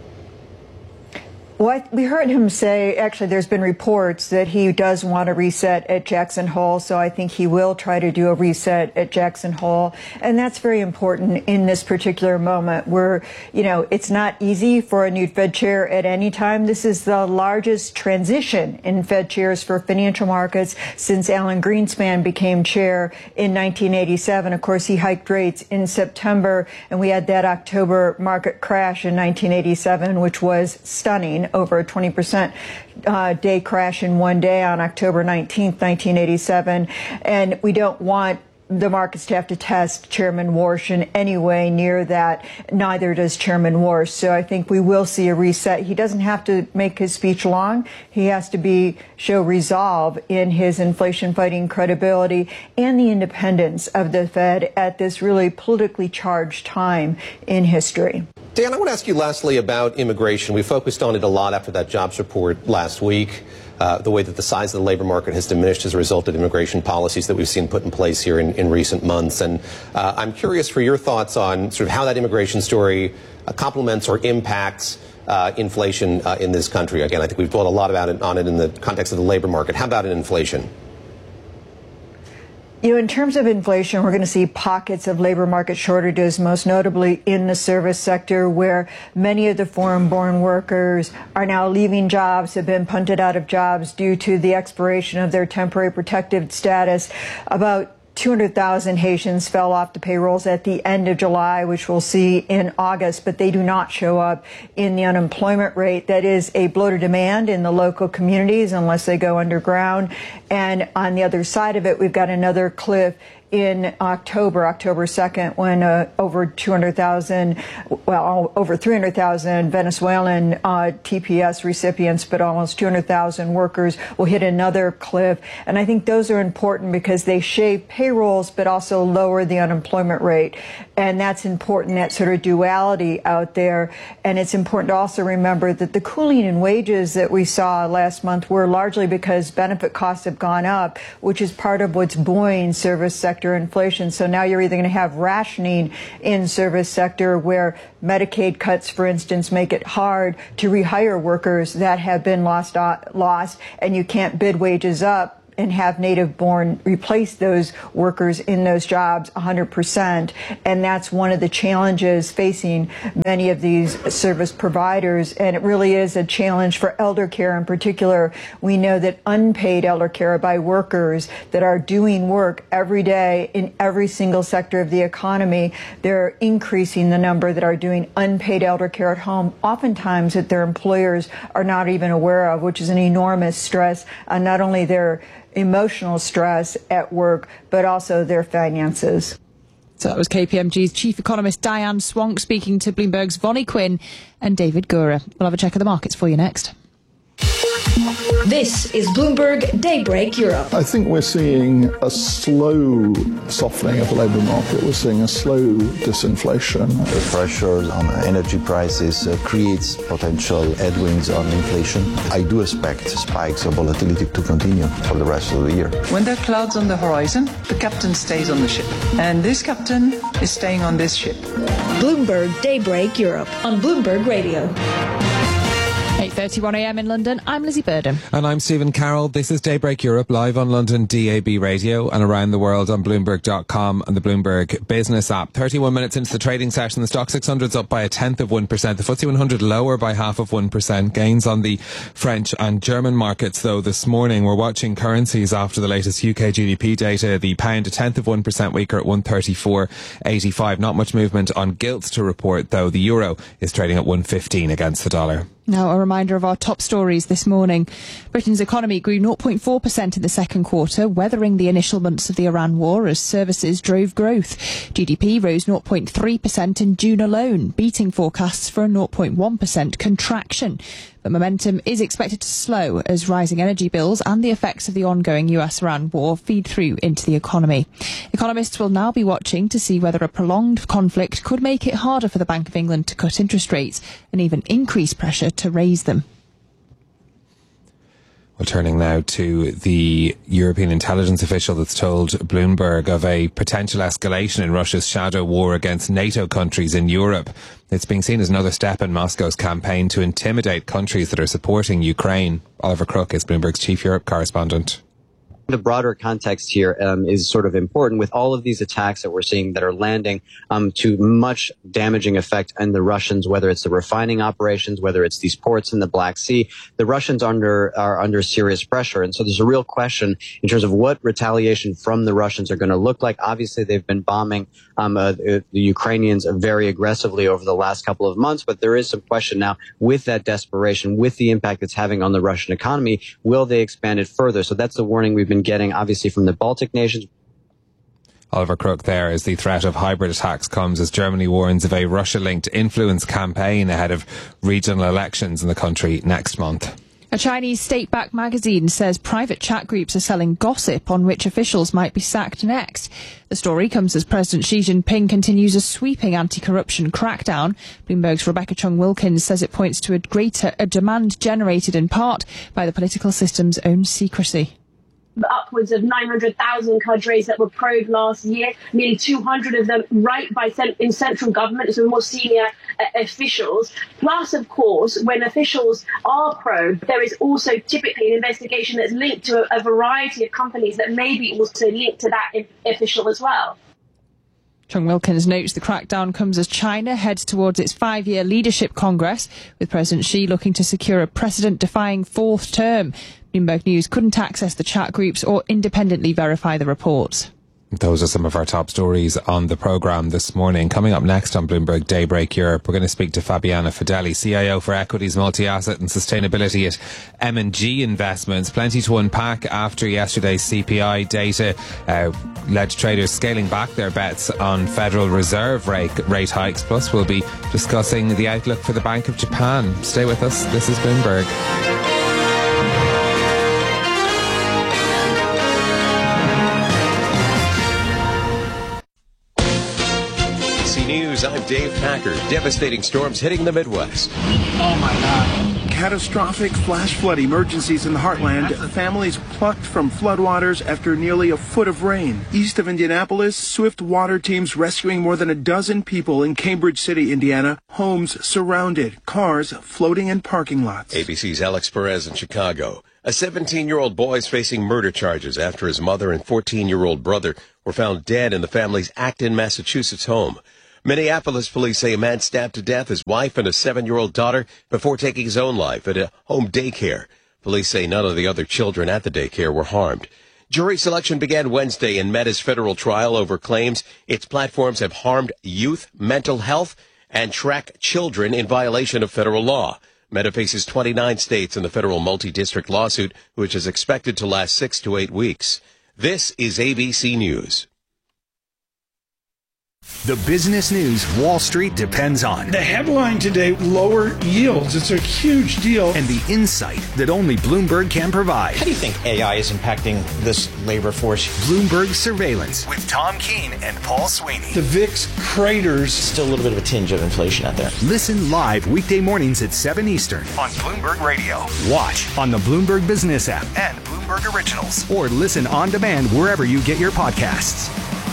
Well, we heard him say, actually, there's been reports that he does want to reset at Jackson Hole, so I think he will try to do a reset at Jackson Hole. And that's very important in this particular moment where, you know, it's not easy for a new Fed chair at any time. This is the largest transition in Fed chairs for financial markets since Alan Greenspan became chair in nineteen eighty-seven. Of course, he hiked rates in September, and we had that October market crash in nineteen eighty-seven, which was stunning. Over a twenty percent uh, day crash in one day on October nineteenth, nineteen eighty-seven. And we don't want the markets to have to test Chairman Warsh in any way near that. Neither does Chairman Warsh. So I think we will see a reset. He doesn't have to make his speech long. He has to be show resolve in his inflation fighting credibility and the independence of the Fed at this really politically charged time in history. Dan, I want to ask you lastly about immigration. We focused on it a lot after that jobs report last week. Uh, the way that the size of the labor market has diminished as a result of immigration policies that we've seen put in place here in, in recent months. And uh, I'm curious for your thoughts on sort of how that immigration story uh, complements or impacts uh, inflation uh, in this country. Again, I think we've thought a lot about it on it in the context of the labor market. How about in inflation? You know, in terms of inflation, we're going to see pockets of labor market shortages, most notably in the service sector, where many of the foreign-born workers are now leaving jobs, have been punted out of jobs due to the expiration of their temporary protected status. About two hundred thousand Haitians fell off the payrolls at the end of July, which we'll see in August, but they do not show up in the unemployment rate. That is a blow to demand in the local communities unless they go underground. And on the other side of it, we've got another cliff in October, October second, when uh, over two hundred thousand, well, over three hundred thousand Venezuelan uh, T P S recipients, but almost two hundred thousand workers will hit another cliff. And I think those are important because they shave payrolls, but also lower the unemployment rate. And that's important, that sort of duality out there. And it's important to also remember that the cooling in wages that we saw last month were largely because benefit costs have gone up, which is part of what's buoying service sector inflation. So now you're either going to have rationing in service sector where Medicaid cuts, for instance, make it hard to rehire workers that have been lost, uh, lost, and you can't bid wages up and have native-born replace those workers in those jobs one hundred percent. And that's one of the challenges facing many of these service providers. And it really is a challenge for elder care in particular. We know that unpaid elder care by workers that are doing work every day in every single sector of the economy, they're increasing the number that are doing unpaid elder care at home, oftentimes that their employers are not even aware of, which is an enormous stress on not only their emotional stress at work, but also their finances. So that was K P M G's chief economist Diane Swonk speaking to Bloomberg's Vonnie Quinn and David Gura. We'll have a check of the markets for you next. This is Bloomberg Daybreak Europe. I think we're seeing a slow softening of the labour market. We're seeing a slow disinflation. The pressures on energy prices uh, creates potential headwinds on inflation. I do expect spikes of volatility to continue for the rest of the year. When there are clouds on the horizon, the captain stays on the ship. And this captain is staying on this ship. Bloomberg Daybreak Europe on Bloomberg Radio. eight thirty-one a m in London. I'm Lizzie Burden. And I'm Stephen Carroll. This is Daybreak Europe, live on London D A B radio and around the world on Bloomberg dot com and the Bloomberg Business app. thirty-one minutes into the trading session, the Stoxx six hundred's up by a tenth of one percent. The F T S E one hundred lower by half of one percent. Gains on the French and German markets, though, this morning. We're watching currencies after the latest U K G D P data. The pound a tenth of one percent weaker at one thirty-four eighty-five. Not much movement on gilts to report, though. The euro is trading at one fifteen against the dollar. Now, a reminder of our top stories this morning. Britain's economy grew zero point four percent in the second quarter, weathering the initial months of the Iran war as services drove growth. G D P rose zero point three percent in June alone, beating forecasts for a zero point one percent contraction. But momentum is expected to slow as rising energy bills and the effects of the ongoing U S Iran war feed through into the economy. Economists will now be watching to see whether a prolonged conflict could make it harder for the Bank of England to cut interest rates and even increase pressure to raise them. Well, turning now to the European intelligence official that's told Bloomberg of a potential escalation in Russia's shadow war against NATO countries in Europe. It's being seen as another step in Moscow's campaign to intimidate countries that are supporting Ukraine. Oliver Crook is Bloomberg's chief Europe correspondent. The broader context here um, is sort of important with all of these attacks that we're seeing that are landing um, to much damaging effect on the Russians, whether it's the refining operations, whether it's these ports in the Black Sea. The Russians under are under serious pressure. And so there's a real question in terms of what retaliation from the Russians are going to look like. Obviously, they've been bombing um, uh, the Ukrainians very aggressively over the last couple of months. But there is some question now with that desperation, with the impact it's having on the Russian economy. Will they expand it further? So that's the warning we've been getting, obviously, from the Baltic nations. Oliver Crook there as the threat of hybrid attacks comes as Germany warns of a Russia-linked influence campaign ahead of regional elections in the country next month. A Chinese state-backed magazine says private chat groups are selling gossip on which officials might be sacked next. The story comes as President Xi Jinping continues a sweeping anti-corruption crackdown. Bloomberg's Rebecca Chung-Wilkins says it points to a greater a demand generated in part by the political system's own secrecy. Upwards of nine hundred thousand cadres that were probed last year, nearly two hundred of them right by cent- in central government, so more senior uh, officials. Plus, of course, when officials are probed, there is also typically an investigation that's linked to a, a variety of companies that may be also linked to that I- official as well. Chung-Wilkins notes the crackdown comes as China heads towards its five-year leadership congress, with President Xi looking to secure a precedent-defying fourth term. Bloomberg News couldn't access the chat groups or independently verify the reports. Those are some of our top stories on the programme this morning. Coming up next on Bloomberg Daybreak Europe, we're going to speak to Fabiana Fedeli, C I O for Equities, Multi-Asset and Sustainability at M and G Investments. Plenty to unpack after yesterday's C P I data uh, led traders scaling back their bets on Federal Reserve rate, rate hikes. Plus, we'll be discussing the outlook for the Bank of Japan. Stay with us. This is Bloomberg. News, I'm Dave Packer. Devastating storms hitting the Midwest. Oh my God. Catastrophic flash flood emergencies in the heartland. Families plucked from floodwaters after nearly a foot of rain. East of Indianapolis, swift water teams rescuing more than a dozen people in Cambridge City, Indiana. Homes surrounded, cars floating in parking lots. A B C's Alex Perez in Chicago. A seventeen-year-old boy is facing murder charges after his mother and fourteen-year-old brother were found dead in the family's Acton, Massachusetts home. Minneapolis police say a man stabbed to death his wife and a seven-year-old daughter before taking his own life at a home daycare. Police say none of the other children at the daycare were harmed. Jury selection began Wednesday in Meta's federal trial over claims its platforms have harmed youth, mental health, and track children in violation of federal law. Meta faces twenty-nine states in the federal multi-district lawsuit, which is expected to last six to eight weeks. This is A B C News. The business news Wall Street depends on. The headline today, lower yields. It's a huge deal. And the insight that only Bloomberg can provide. How do you think A I is impacting this labor force? Bloomberg Surveillance with Tom Keene and Paul Sweeney. The V I X craters. Still a little bit of a tinge of inflation out there. Listen live weekday mornings at seven Eastern on Bloomberg Radio. Watch on the Bloomberg Business app and Bloomberg Originals. Or listen on demand wherever you get your podcasts.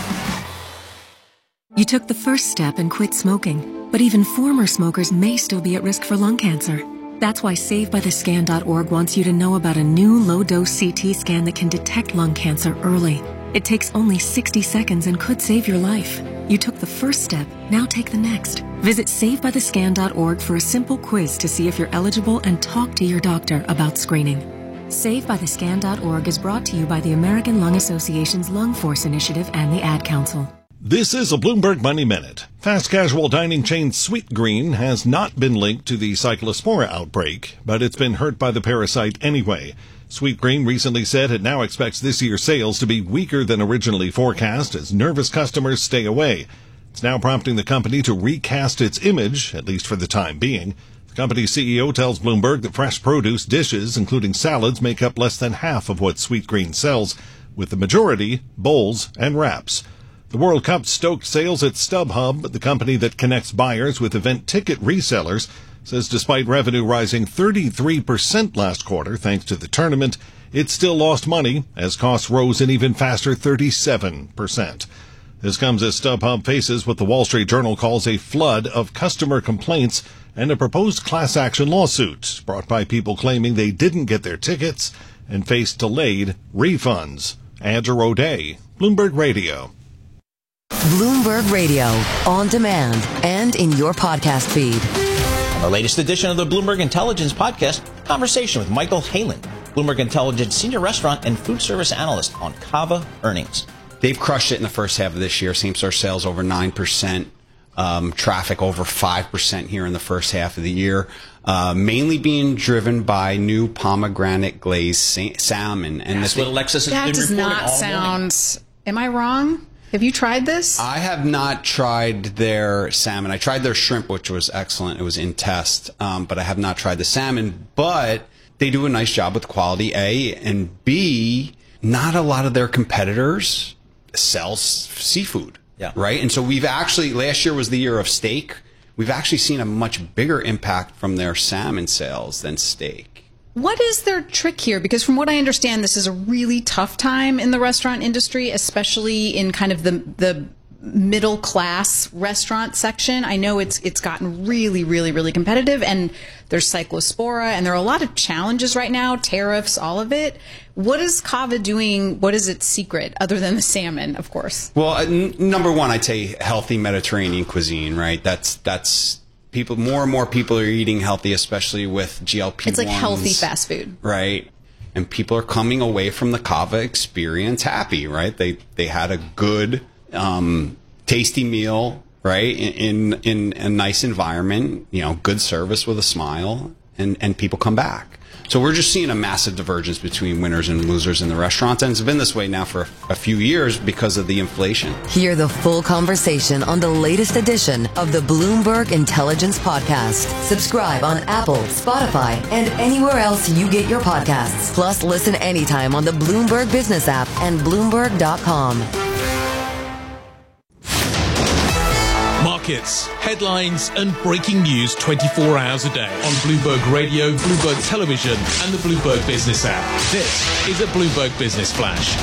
You took the first step and quit smoking, but even former smokers may still be at risk for lung cancer. That's why Save By The Scan dot org wants you to know about a new low-dose C T scan that can detect lung cancer early. It takes only sixty seconds and could save your life. You took the first step, now take the next. Visit Save By The Scan dot org for a simple quiz to see if you're eligible and talk to your doctor about screening. Save By The Scan dot org is brought to you by the American Lung Association's Lung Force Initiative and the Ad Council. This is a Bloomberg Money Minute. Fast casual dining chain Sweetgreen has not been linked to the Cyclospora outbreak, but it's been hurt by the parasite anyway. Sweetgreen recently said it now expects this year's sales to be weaker than originally forecast as nervous customers stay away. It's now prompting the company to recast its image, at least for the time being. The company's C E O tells Bloomberg that fresh produce dishes, including salads, make up less than half of what Sweetgreen sells, with the majority bowls and wraps. The World Cup stoked sales at StubHub, the company that connects buyers with event ticket resellers, says despite revenue rising thirty-three percent last quarter thanks to the tournament, it still lost money as costs rose an even faster thirty-seven percent. This comes as StubHub faces what the Wall Street Journal calls a flood of customer complaints and a proposed class action lawsuit brought by people claiming they didn't get their tickets and faced delayed refunds. Andrew O'Day, Bloomberg Radio. Bloomberg Radio, on demand and in your podcast feed. On the latest edition of the Bloomberg Intelligence Podcast, conversation with Michael Halen, Bloomberg Intelligence Senior Restaurant and Food Service Analyst on Cava earnings. They've crushed it in the first half of this year. Same-store sales over nine percent, um, traffic over five percent here in the first half of the year, uh, mainly being driven by new pomegranate glazed sa- salmon. And That's what Alexis has that been does reporting not all sound... Am I wrong? Have you tried this? I have not tried their salmon. I tried their shrimp, which was excellent. It was in test, um, but I have not tried the salmon. But they do a nice job with quality, A, and B, not a lot of their competitors sell s- seafood. Yeah. Right? And so we've actually, last year was the year of steak. We've actually seen a much bigger impact from their salmon sales than steak. What is their trick here? Because from what I understand, this is a really tough time in the restaurant industry, especially in kind of the the middle class restaurant section. I know it's it's gotten really, really, really competitive, and there's cyclospora, and there are a lot of challenges right now, tariffs, all of it. What is Cava doing? What is its secret, other than the salmon, of course? Well, uh, n- number one, I'd say healthy Mediterranean cuisine, right? That's that's people. More and more people are eating healthy, especially with G L P one s. It's like healthy fast food, right? And people are coming away from the Cava experience happy, right? They they had a good, um, tasty meal, right? In, in in a nice environment, you know, good service with a smile, and and people come back. So we're just seeing a massive divergence between winners and losers in the restaurants, and it's been this way now for a few years because of the inflation. Hear the full conversation on the latest edition of the Bloomberg Intelligence Podcast. Subscribe on Apple, Spotify, and anywhere else you get your podcasts. Plus, listen anytime on the Bloomberg Business app and Bloomberg dot com. Markets, headlines, and breaking news twenty-four hours a day on Bloomberg Radio, Bloomberg Television, and the Bloomberg Business app. This is a Bloomberg Business Flash.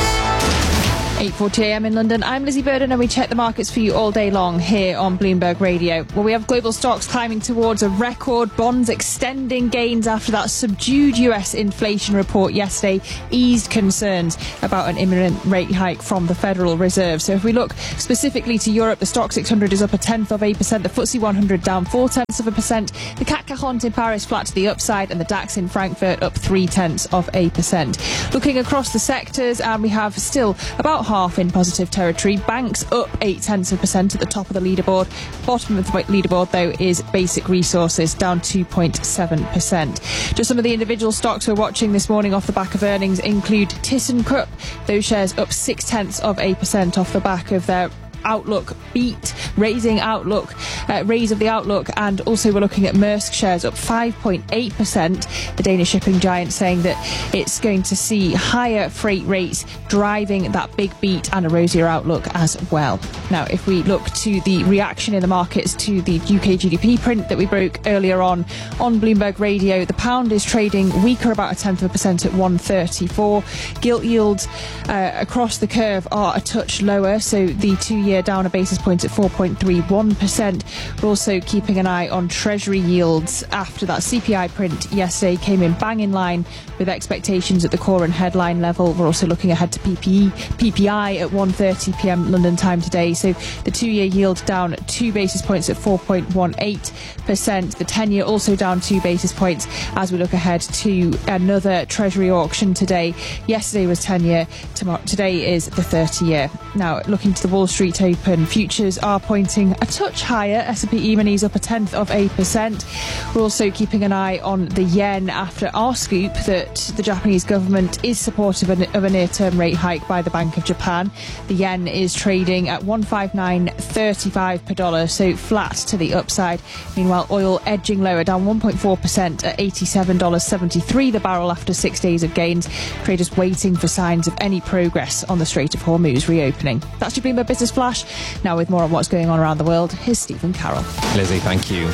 eight forty a m in London. I'm Lizzie Burden, and we check the markets for you all day long here on Bloomberg Radio. Well, we have global stocks climbing towards a record, bonds extending gains after that subdued U S inflation report yesterday eased concerns about an imminent rate hike from the Federal Reserve. So if we look specifically to Europe, the Stoxx six hundred is up a tenth of a percent, the F T S E one hundred down four tenths of a percent, the C A C quarante in Paris flat to the upside, and the DAX in Frankfurt up three tenths of a percent. Looking across the sectors, and we have still about half in positive territory. Banks up eight tenths of a percent at the top of the leaderboard. Bottom of the leaderboard, though, is Basic Resources, down two point seven percent. Just some of the individual stocks we're watching this morning off the back of earnings include ThyssenKrupp. Those shares up six tenths of a percent off the back of their outlook beat, raising outlook, uh, raise of the outlook, and also we're looking at Maersk shares up five point eight percent. The Danish shipping giant saying that it's going to see higher freight rates driving that big beat and a rosier outlook as well. Now, if we look to the reaction in the markets to the U K G D P print that we broke earlier on on Bloomberg Radio, the pound is trading weaker, about a tenth of a percent at one thirty-four. Gilt yields uh, across the curve are a touch lower, so the two-year down a basis point at four point three one percent. We're also keeping an eye on Treasury yields after that C P I print yesterday came in bang in line with expectations at the core and headline level. We're also looking ahead to P P E, P P I at one thirty p m London time today. So the two-year yield down two basis points at four point one eight percent. The ten-year also down two basis points as we look ahead to another Treasury auction today. Yesterday was ten-year. Tomorrow, today is the thirty-year. Now, looking to the Wall Street Open, futures are pointing a touch higher. S and P E-minis up a tenth of a percent. We're also keeping an eye on the yen after our scoop that the Japanese government is supportive of a near-term rate hike by the Bank of Japan. The yen is trading at one fifty-nine thirty-five per dollar, so flat to the upside. Meanwhile, oil edging lower, down one point four percent at eighty-seven dollars seventy-three the barrel after six days of gains. Traders waiting for signs of any progress on the Strait of Hormuz reopening. That's your Bloomberg Business Flash. Now with more on what's going on around the world, here's Stephen Carroll. Lizzie, thank you.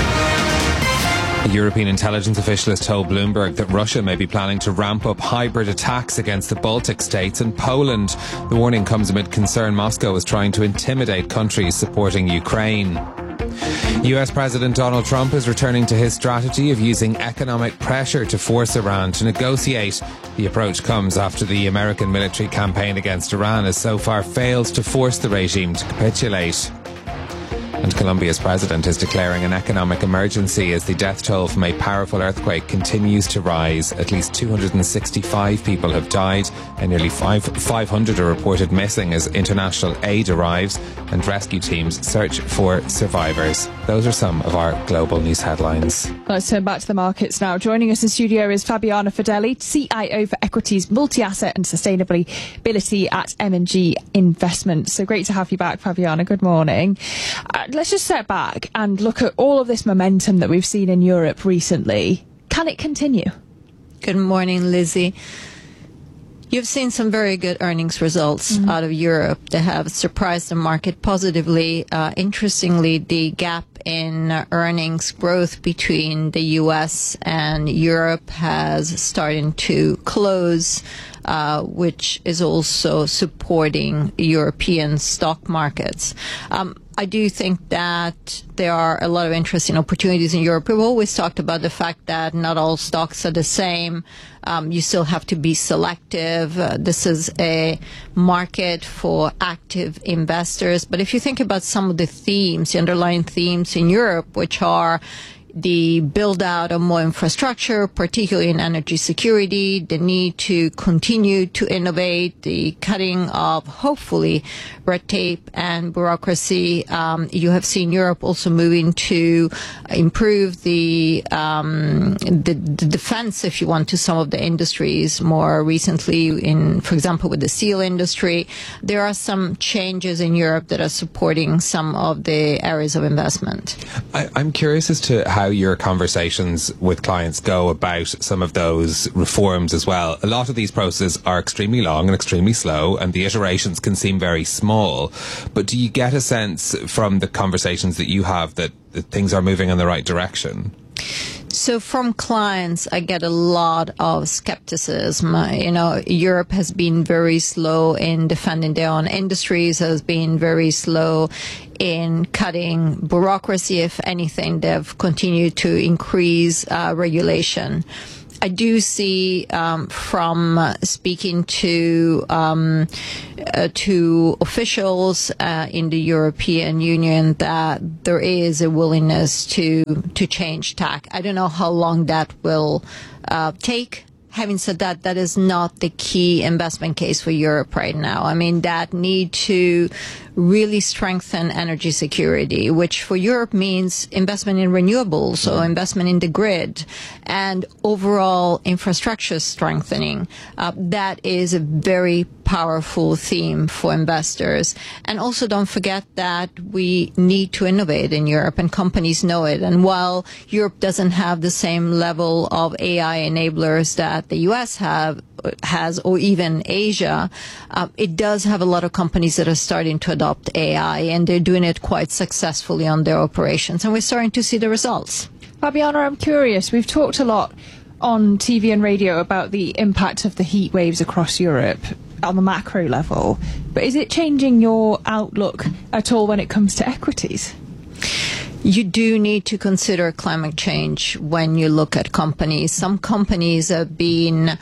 A European intelligence official has told Bloomberg that Russia may be planning to ramp up hybrid attacks against the Baltic states and Poland. The warning comes amid concern Moscow is trying to intimidate countries supporting Ukraine. U S President Donald Trump is returning to his strategy of using economic pressure to force Iran to negotiate. The approach comes after the American military campaign against Iran has so far failed to force the regime to capitulate. And Colombia's president is declaring an economic emergency as the death toll from a powerful earthquake continues to rise. At least two hundred sixty-five people have died and nearly five hundred are reported missing as international aid arrives and rescue teams search for survivors. Those are some of our global news headlines. Let's turn back to the markets now. Joining us in studio is Fabiana Fedeli, C I O for Equities Multi-Asset and Sustainability at M and G Investments. So great to have you back, Fabiana. Good morning. Uh, let's just step back and look at all of this momentum that we've seen in Europe recently. can it continue? Good morning, Lizzie. You've seen some very good earnings results mm-hmm. out of Europe that have surprised the market positively. Uh, interestingly, the gap in earnings growth between the U S and Europe has started to close, uh, which is also supporting European stock markets. Um, I do think that there are a lot of interesting opportunities in Europe. We've always talked about the fact that not all stocks are the same. Um, you still have to be selective. Uh, this is a market for active investors. But if you think about some of the themes, the underlying themes in Europe, which are the build out of more infrastructure, particularly in energy security, the need to continue to innovate, the cutting of, hopefully, red tape and bureaucracy. Um, you have seen Europe also moving to improve the, um, the, the defense, if you want, to some of the industries more recently in, for example, with the steel industry. There are some changes in Europe that are supporting some of the areas of investment. I, I'm curious as to how your conversations with clients go about some of those reforms as well. A lot of these processes are extremely long and extremely slow, and the iterations can seem very small. But do you get a sense from the conversations that you have that, that things are moving in the right direction? So from clients, I get a lot of skepticism. You know, Europe has been very slow in defending their own industries, has been very slow in cutting bureaucracy. If anything, they've continued to increase uh, regulation. I do see um, from uh, speaking to um, uh, to officials uh, in the European Union that there is a willingness to to change tack. I don't know how long that will uh, take. Having said that, that is not the key investment case for Europe right now. I mean, that need to really strengthen energy security, which for Europe means investment in renewables, so investment in the grid, and overall infrastructure strengthening. Uh, that is a very powerful theme for investors. And also don't forget that we need to innovate in Europe, and companies know it. And while Europe doesn't have the same level of A I enablers that the U S have, has, or even Asia, uh, it does have a lot of companies that are starting to adopt A I, and they're doing it quite successfully on their operations. And we're starting to see the results. Fabiana, I'm curious. We've talked a lot on T V and radio about the impact of the heat waves across Europe on the macro level. But is it changing your outlook at all when it comes to equities? You do need to consider climate change when you look at companies. Some companies have been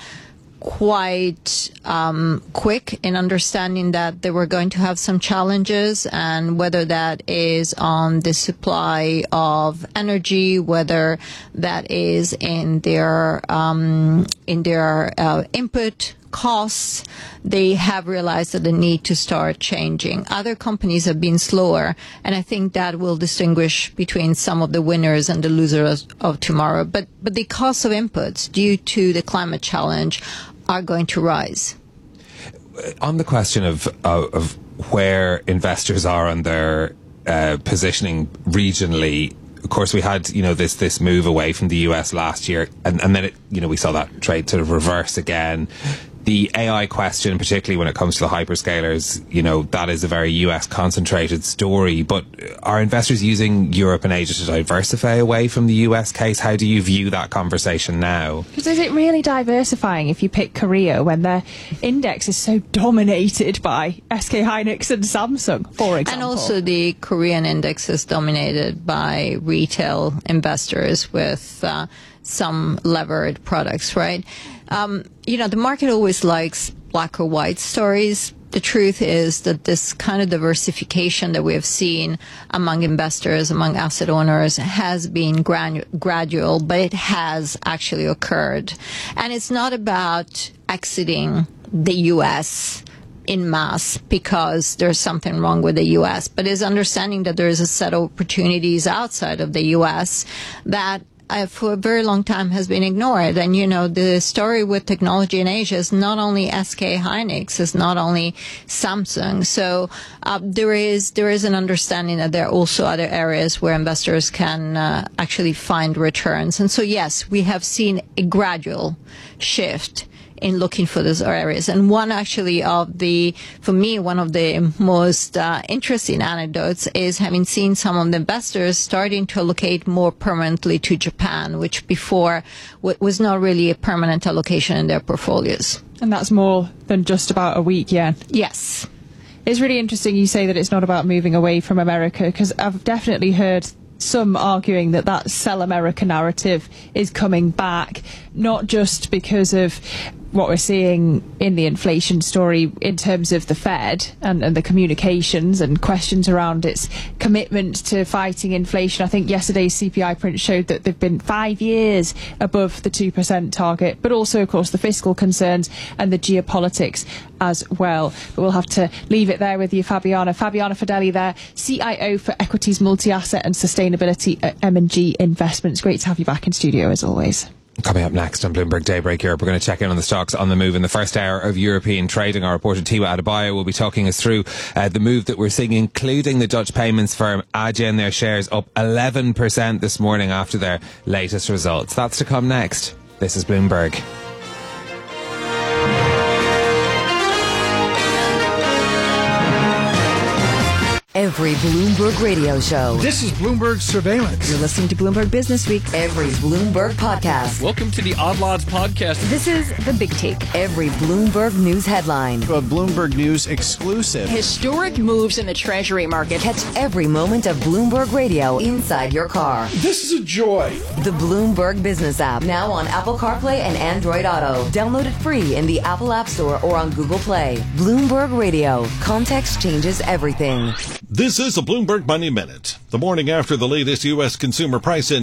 quite um, quick in understanding that they were going to have some challenges, and whether that is on the supply of energy, whether that is in their um, in their uh, input costs, they have realized that they need to start changing. Other companies have been slower, and I think that will distinguish between some of the winners and the losers of tomorrow. But but the cost of inputs due to the climate challenge are going to rise. On the question of uh, of where investors are on their uh, positioning regionally, of course, we had, you know, this this move away from the U S last year, and, and then it, you know, we saw that trade sort of reverse again. The A I question, particularly when it comes to the hyperscalers, you know, that is a very U S concentrated story. But are investors using Europe and Asia to diversify away from the U S case? How do you view that conversation now? Because is it really diversifying if you pick Korea when their index is so dominated by S K Hynix and Samsung, for example? And also the Korean index is dominated by retail investors with uh, some levered products, right? Um, you know, the market always likes black or white stories. The truth is that this kind of diversification that we have seen among investors, among asset owners, has been granu- gradual, but it has actually occurred. And it's not about exiting the U S in mass because there's something wrong with the U S, but is understanding that there is a set of opportunities outside of the U S that uh, for a very long time has been ignored. And, you know, the story with technology in Asia is not only S K Hynix, it's not only Samsung. So uh, there is there is an understanding that there are also other areas where investors can uh, actually find returns. And so, yes, we have seen a gradual shift in looking for those areas. And one actually of the, for me, one of the most uh, interesting anecdotes is having seen some of the investors starting to allocate more permanently to Japan, which before w- was not really a permanent allocation in their portfolios. And that's more than just about a week, yeah? Yes. It's really interesting you say that it's not about moving away from America, because I've definitely heard some arguing that that sell America narrative is coming back, not just because of what we're seeing in the inflation story in terms of the Fed and, and the communications and questions around its commitment to fighting inflation. I think yesterday's C P I print showed that they've been five years above the two percent target, but also, of course, the fiscal concerns and the geopolitics as well. But we'll have to leave it there with you, Fabiana. Fabiana Fedeli there, C I O for Equities, Multi-Asset and Sustainability at M and G Investments. Great to have you back in studio as always. Coming up next on Bloomberg Daybreak Europe, we're going to check in on the stocks on the move in the first hour of European trading. Our reporter Tiwa Adebayo will be talking us through uh, the move that we're seeing, including the Dutch payments firm Adyen. Their shares up eleven percent this morning after their latest results. That's to come next. This is Bloomberg. Every Bloomberg radio show. This is Bloomberg Surveillance. You're listening to Bloomberg Business Week. Every Bloomberg podcast. Welcome to the Odd Lots podcast. This is The Big Take. Every Bloomberg News headline. A Bloomberg News exclusive. Historic moves in the Treasury market. Catch every moment of Bloomberg Radio inside your car. This is a joy. The Bloomberg Business app. Now on Apple CarPlay and Android Auto. Download it free in the Apple App Store or on Google Play. Bloomberg Radio. Context changes everything. This is a Bloomberg Money Minute. The morning after the latest U S consumer price index